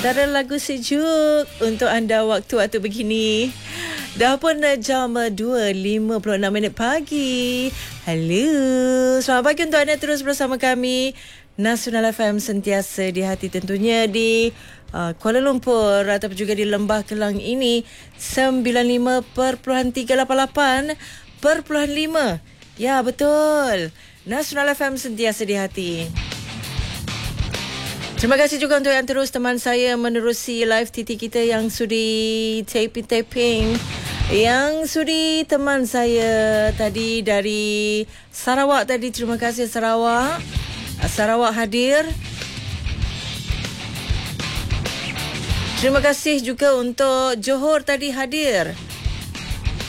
Antara lagu sejuk untuk anda waktu-waktu begini. Dah pun jam 2.56 pagi. Halo, selamat pagi untuk anda terus bersama kami. Nasional FM sentiasa di hati, tentunya di Kuala Lumpur ataupun juga di Lembah Kelang ini 95.388.5. Ya, betul. Nasional FM sentiasa di hati. Terima kasih juga untuk yang terus teman saya menerusi live TT kita yang sudi taping. Yang sudi teman saya tadi dari Sarawak tadi. Terima kasih Sarawak. Sarawak hadir. Terima kasih juga untuk Johor tadi hadir.